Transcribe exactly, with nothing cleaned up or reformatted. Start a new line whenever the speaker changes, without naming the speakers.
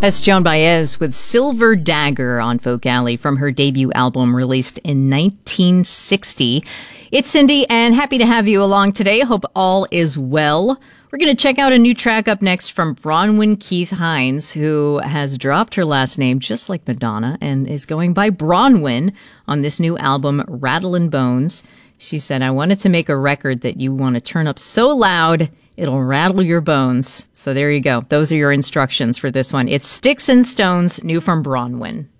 That's Joan Baez with Silver Dagger on Folk Alley from her debut album released in nineteen sixty. It's Cindy, and happy to have you along today. Hope all is well. We're going to check out a new track up next from Bronwyn Keith Hines, who has dropped her last name just like Madonna and is going by Bronwyn on this new album, Rattlin' Bones. She said, I wanted to make a record that you want to turn up so loud it'll rattle your bones. So there you go. Those are your instructions for this one. It's Sticks and Stones, new from Bronwyn.